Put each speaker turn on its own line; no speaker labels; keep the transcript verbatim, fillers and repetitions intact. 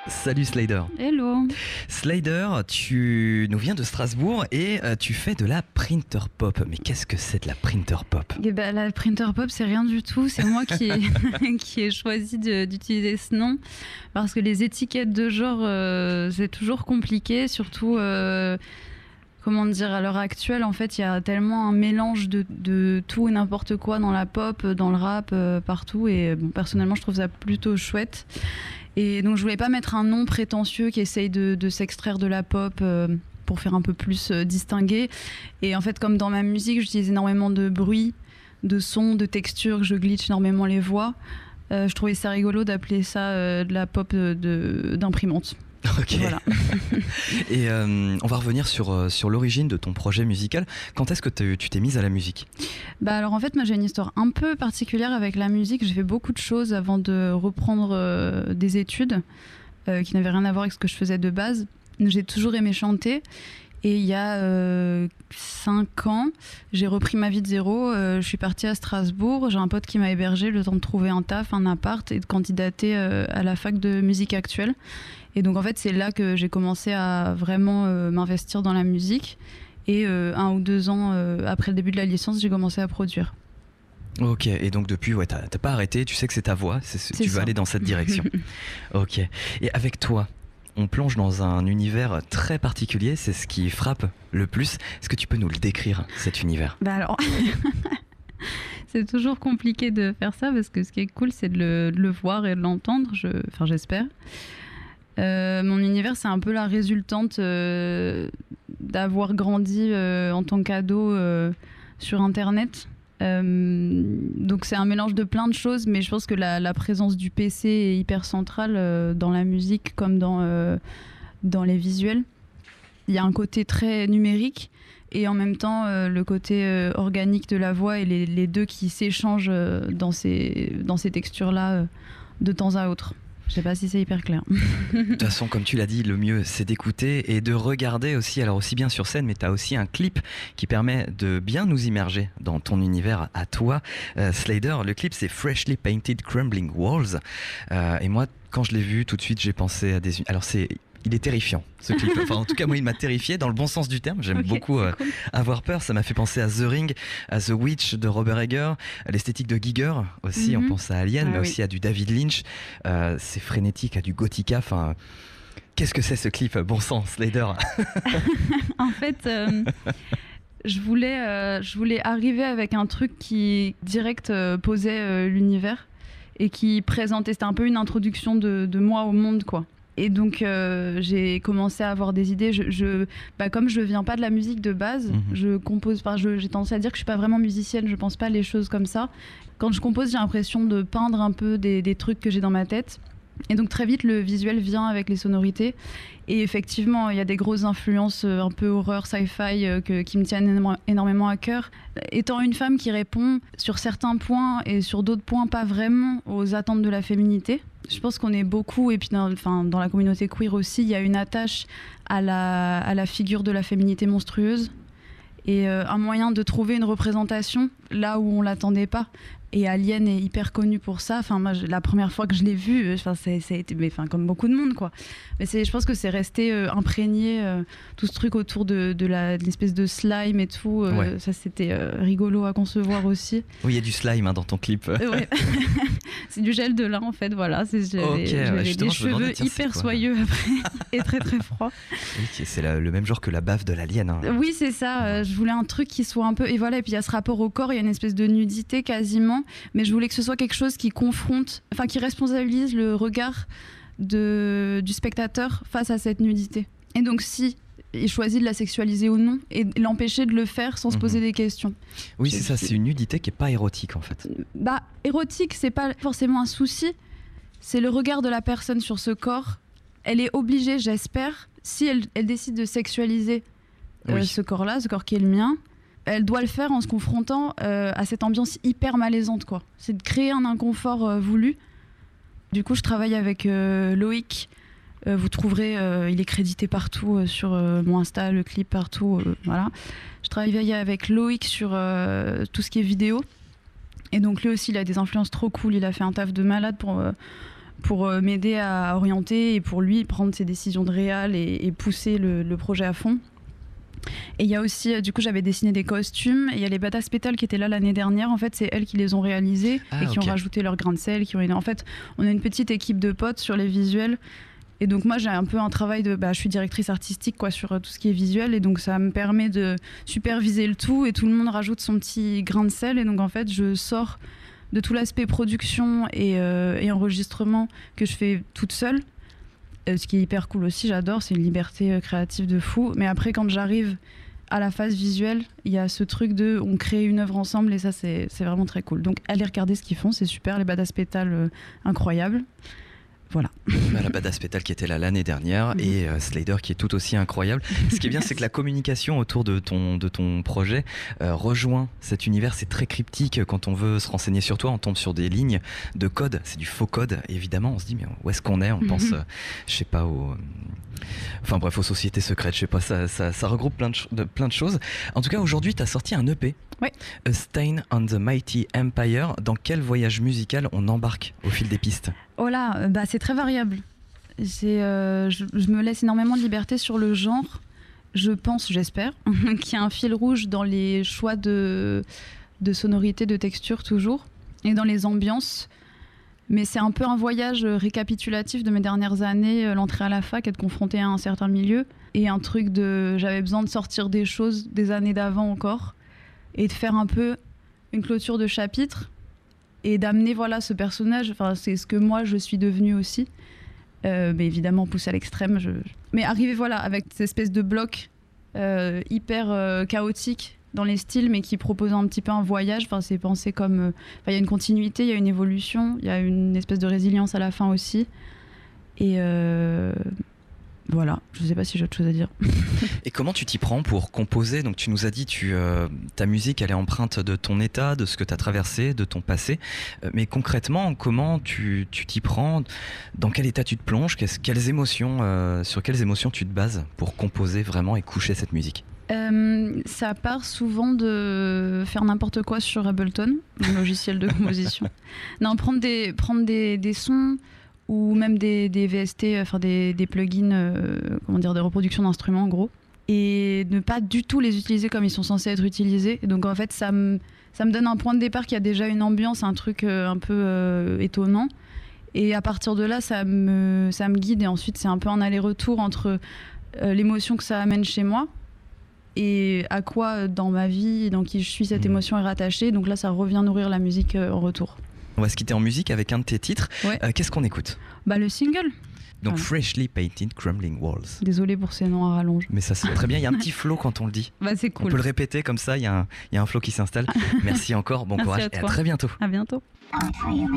Salut Slider.
Hello.
Slider, tu nous viens de Strasbourg et euh, tu fais de la printer pop. Mais qu'est-ce que c'est de la printer pop?
Eh ben, la printer pop, c'est rien du tout. C'est moi qui ai, qui ai choisi de, d'utiliser ce nom parce que les étiquettes de genre, euh, c'est toujours compliqué, surtout. Euh, Comment dire, à l'heure actuelle, en fait, il y a tellement un mélange de, de tout et n'importe quoi dans la pop, dans le rap, euh, partout. Et bon, personnellement, je trouve ça plutôt chouette. Et donc, je voulais pas mettre un nom prétentieux qui essaye de, de s'extraire de la pop euh, pour faire un peu plus euh, distingué. Et en fait, comme dans ma musique, j'utilise énormément de bruit, de sons, de textures, je glitch énormément les voix. Euh, je trouvais ça rigolo d'appeler ça euh, de la pop de, de, d'imprimante.
Ok. Voilà. Et euh, on va revenir sur, sur l'origine de ton projet musical. Quand est-ce que tu t'es mise à la musique?
Bah alors en fait, moi j'ai une histoire un peu particulière avec la musique. J'ai fait beaucoup de choses avant de reprendre euh, des études euh, qui n'avaient rien à voir avec ce que je faisais de base. J'ai toujours aimé chanter. Et il y a euh, cinq ans, j'ai repris ma vie de zéro. Euh, je suis partie à Strasbourg. J'ai un pote qui m'a hébergée le temps de trouver un taf, un appart et de candidater euh, à la fac de musique actuelle. Et donc en fait, c'est là que j'ai commencé à vraiment euh, m'investir dans la musique. Et euh, un ou deux ans euh, après le début de la licence, j'ai commencé à produire.
Ok, et donc depuis, ouais, t'as, t'as pas arrêté, tu sais que c'est ta voix, c'est, c'est tu vas aller dans cette direction. Ok, et avec toi, on plonge dans un univers très particulier, c'est ce qui frappe le plus. Est-ce que tu peux nous le décrire, cet univers?
Bah alors, c'est toujours compliqué de faire ça parce que ce qui est cool, c'est de le, de le voir et de l'entendre, je, enfin j'espère. Euh, mon univers, c'est un peu la résultante euh, d'avoir grandi euh, en tant qu'ado euh, sur Internet. Euh, donc c'est un mélange de plein de choses, mais je pense que la, la présence du P C est hyper centrale euh, dans la musique comme dans, euh, dans les visuels. Il y a un côté très numérique et en même temps euh, le côté euh, organique de la voix et les, les deux qui s'échangent euh, dans ces, dans ces textures-là euh, de temps à autre. Je sais pas si c'est hyper clair.
De toute façon, comme tu l'as dit, le mieux c'est d'écouter et de regarder aussi, alors aussi bien sur scène, mais tu as aussi un clip qui permet de bien nous immerger dans ton univers à toi. Euh, Slider, le clip c'est Freshly Painted Crumbling Walls. Euh, et moi, quand je l'ai vu, tout de suite j'ai pensé à des... Alors c'est... Il est terrifiant, ce clip. Enfin, en tout cas, moi, il m'a terrifié dans le bon sens du terme. J'aime okay, beaucoup euh, cool. avoir peur. Ça m'a fait penser à The Ring, à The Witch de Robert Eggers, à l'esthétique de Giger aussi. Mm-hmm. On pense à Alien, ah, mais oui. aussi à du David Lynch. Euh, c'est frénétique, à du Gothica. Enfin, qu'est-ce que c'est ce clip? Bon sang, Slider.
En fait... Euh... Je voulais, euh, je voulais arriver avec un truc qui direct euh, posait euh, l'univers et qui présentait, c'était un peu une introduction de, de moi au monde, quoi. Et donc euh, j'ai commencé à avoir des idées. Je, je, bah, comme je viens pas de la musique de base, mmh. je compose. Enfin, je, j'ai tendance à dire que je suis pas vraiment musicienne. Je pense pas les choses comme ça. Quand je compose, j'ai l'impression de peindre un peu des, des trucs que j'ai dans ma tête. Et donc très vite, le visuel vient avec les sonorités. Et effectivement, il y a des grosses influences un peu horreur, sci-fi euh, que, qui me tiennent énormément à cœur. Étant une femme qui répond sur certains points et sur d'autres points pas vraiment aux attentes de la féminité, je pense qu'on est beaucoup, et puis dans, enfin, dans la communauté queer aussi, il y a une attache à la, à la figure de la féminité monstrueuse et euh, un moyen de trouver une représentation là où on l'attendait pas. Et Alien est hyper connu pour ça. Enfin, moi, je, la première fois que je l'ai vu, enfin, c'est, c'est été, mais, enfin, comme beaucoup de monde, quoi. Mais c'est, je pense que c'est resté euh, imprégné, euh, tout ce truc autour de, de, la, de l'espèce de slime et tout. Euh, ouais. Ça, c'était euh, rigolo à concevoir aussi.
Oui, il y a du slime hein, dans ton clip.
Euh, ouais. C'est du gel de lin, en fait, voilà. C'est, j'ai
okay,
j'ai
ouais,
des cheveux tiens, hyper soyeux après et très, très froids.
Oui, c'est la, le même genre que la baffe de l'alien. Hein.
Oui, c'est ça. Euh, je voulais un truc qui soit un peu... Et voilà, et puis il y a ce rapport au corps, il y a une espèce de nudité quasiment. Mais je voulais que ce soit quelque chose qui confronte, enfin qui responsabilise le regard de, du spectateur face à cette nudité. Et donc si il choisit de la sexualiser ou non, et l'empêcher de le faire sans mmh. se poser des questions.
Oui, c'est ça, c'est une nudité qui n'est pas érotique en fait.
Bah, érotique, c'est pas forcément un souci, c'est le regard de la personne sur ce corps. Elle est obligée, j'espère, si elle, elle décide de sexualiser euh, oui. ce corps-là, ce corps qui est le mien, elle doit le faire en se confrontant euh, à cette ambiance hyper malaisante, quoi. C'est de créer un inconfort euh, voulu. Du coup, je travaille avec euh, Loïc. Euh, vous trouverez, euh, il est crédité partout euh, sur euh, mon Insta, le clip partout. Euh, voilà. Je travaille avec Loïc sur euh, tout ce qui est vidéo. Et donc lui aussi, il a des influences trop cool. Il a fait un taf de malade pour, euh, pour euh, m'aider à orienter et pour lui prendre ses décisions de réal et, et pousser le, le projet à fond. Et il y a aussi, du coup, j'avais dessiné des costumes. Et il y a les Badass Pétales qui étaient là l'année dernière. En fait, c'est elles qui les ont réalisés
ah,
et qui
okay.
ont rajouté leur grain de sel. Qui ont... En fait, on a une petite équipe de potes sur les visuels. Et donc moi, j'ai un peu un travail de... Bah, je suis directrice artistique quoi, sur tout ce qui est visuel. Et donc ça me permet de superviser le tout. Et tout le monde rajoute son petit grain de sel. Et donc en fait, je sors de tout l'aspect production et, euh, et enregistrement que je fais toute seule. Euh, ce qui est hyper cool aussi, j'adore, c'est une liberté euh, créative de fou. Mais après, quand j'arrive à la phase visuelle, il y a ce truc de on crée une œuvre ensemble et ça, c'est, c'est vraiment très cool. Donc, allez regarder ce qu'ils font, c'est super. Les Badass Pétales, euh, incroyables. Voilà.
La Badass Pétale qui était là l'année dernière mmh. et euh, Slader qui est tout aussi incroyable. Ce qui est bien, c'est que la communication autour de ton, de ton projet euh, rejoint cet univers. C'est très cryptique. Quand on veut se renseigner sur toi, on tombe sur des lignes de code. C'est du faux code. Et évidemment, on se dit, mais où est-ce qu'on est ? On pense, euh, je sais pas, au... Enfin bref, aux sociétés secrètes, je sais pas, ça, ça, ça regroupe plein de, de, plein de choses. En tout cas, aujourd'hui, tu as sorti un E P.
Oui.
A Stain on the Mighty Empire. Dans quel voyage musical on embarque au fil des pistes ?
Oh là, bah c'est très variable. C'est, euh, je, je me laisse énormément de liberté sur le genre. Je pense, j'espère, qu'il y a un fil rouge dans les choix de, de sonorité, de texture toujours, et dans les ambiances. Mais c'est un peu un voyage récapitulatif de mes dernières années, l'entrée à la fac, être confrontée à un certain milieu, et un truc de... J'avais besoin de sortir des choses des années d'avant encore, et de faire un peu une clôture de chapitre, et d'amener voilà, ce personnage, enfin, c'est ce que moi je suis devenue aussi, euh, mais évidemment poussé à l'extrême. Je... Mais arriver voilà, avec cette espèce de bloc euh, hyper euh, chaotique dans les styles, mais qui propose un petit peu un voyage. Enfin, c'est pensé comme... Il euh, y a une continuité, il y a une évolution, il y a une espèce de résilience à la fin aussi. Et euh, voilà, je ne sais pas si j'ai autre chose à dire.
Et comment tu t'y prends pour composer ? Donc tu nous as dit, tu, euh, ta musique, elle est empreinte de ton état, de ce que tu as traversé, de ton passé. Euh, mais concrètement, comment tu, tu t'y prends ? Dans quel état tu te plonges ? Quelles émotions, euh, sur quelles émotions tu te bases pour composer vraiment et coucher cette musique ?
Euh, ça part souvent de faire n'importe quoi sur Ableton, mon logiciel de composition. Non, prendre des, prendre des, des sons ou même des, des V S T, enfin des, des plugins, euh, comment dire, des reproductions d'instruments en gros, et ne pas du tout les utiliser comme ils sont censés être utilisés. Et donc en fait, ça me, ça me donne un point de départ qui a déjà une ambiance, un truc euh, un peu euh, étonnant. Et à partir de là, ça me, ça me guide. Et ensuite, c'est un peu un aller-retour entre euh, l'émotion que ça amène chez moi et à quoi dans ma vie, dans qui je suis, cette émotion est rattachée. Donc là, ça revient nourrir la musique euh, en retour.
On va se quitter en musique avec un de tes titres.
Ouais.
Euh, qu'est-ce qu'on écoute ?
Bah, le single.
Donc,
enfin,
Freshly Painted Crumbling Walls.
Désolée pour ces noms à rallonge.
Mais ça, c'est très bien. Il y a un petit flow quand on le dit.
Bah, c'est cool.
On peut le répéter comme ça, il y a un, il y a un flow qui s'installe. Merci encore, bon
Merci
courage
à
et à
toi.
très bientôt.
À bientôt.